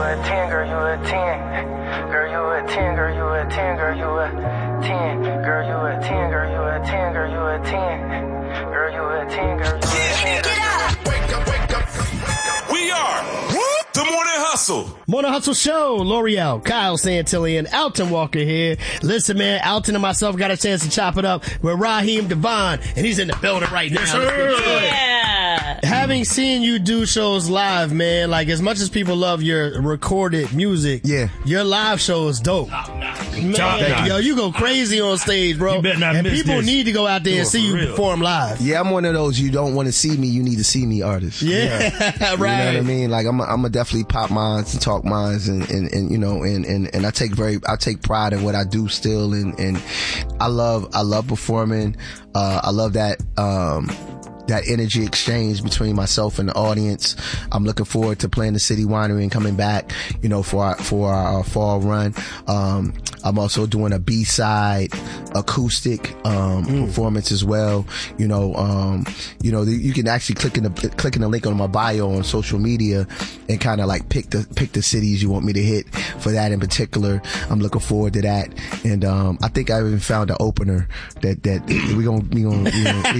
a 10, girl, you a 10. Girl, you a 10, girl, you a 10, girl, you a 10. Girl, you a 10, girl, you a 10, girl, you a 10. Girl, you a 10, girl, you a 10. Get up! Wake up. We are the Morning Hustle. Morning Hustle Show. L'Oreal, Kyle Santillan, Alton Walker here. Listen, man, Alton and myself got a chance to chop it up with Raheem Devon, and he's in the building right now. Yeah. Having seen you do shows live, man, like as much as people love your recorded music, your live show is dope. Man, yo, you go crazy on stage, bro. You better not and miss people this. need to go out there and see you perform live. Yeah, I'm one of those you don't want to see me, you need to see me artists. Yeah, right. You know what I mean? Like I'm a definitely pop minds and talk minds and you know and I take pride in what I do still and I love performing. I love that energy exchange between myself and the audience. I'm looking forward to playing the City Winery and coming back, you know, for our fall run. I'm also doing a B-side acoustic performance as well. You know, you can actually click in the link on my bio on social media and kind of like pick the cities you want me to hit for that in particular. I'm looking forward to that, and I think I even found an opener that we gonna